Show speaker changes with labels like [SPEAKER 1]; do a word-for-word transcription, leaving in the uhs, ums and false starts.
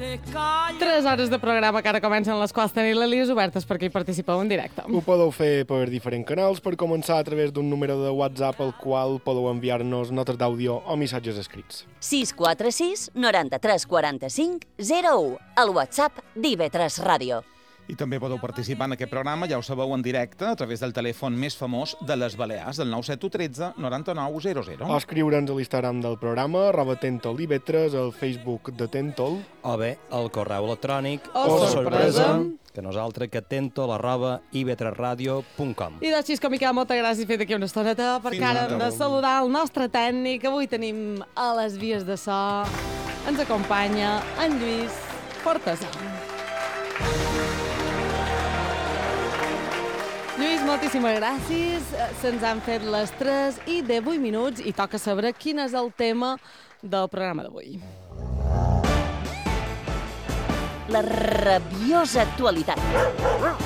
[SPEAKER 1] Tres hores de programa que ara comencen, les quals teniu les línies obertes perquè hi participeu en directe.
[SPEAKER 2] Ho podeu fer per diferents canals, per començar a través d'un número de WhatsApp al qual podeu enviar-nos notes d'àudio o missatges escrits.
[SPEAKER 3] sis quatre sis noranta-tres quaranta-cinc zero u, el WhatsApp d'I V tres Ràdio.
[SPEAKER 4] I també podeu participar en aquest programa, ja ho sabeu, en directe, a través del telèfon més famós de les Balears, el nou set u tretze noranta-nou zero zero.
[SPEAKER 2] O escriure'ns a l'Instagram del programa, arroba Tentol I V tres, al Facebook de Tentol.
[SPEAKER 5] O bé, el correu electrònic.
[SPEAKER 1] O sorpresa.
[SPEAKER 5] Que nosaltres que tentol arroba i v tres radio punt com.
[SPEAKER 1] I doncs, Xisco, Miquel, moltes gràcies per aquí una estoneta, perquè ara hem de saludar el nostre tècnic. Avui tenim a les vies de so, ens acompanya en Lluís Fortasà. Lluís, moltíssimes gràcies. Se'ns han fet les tres i divuit minuts i toca saber quin és el tema del programa d'avui.
[SPEAKER 3] La rabiosa actualitat.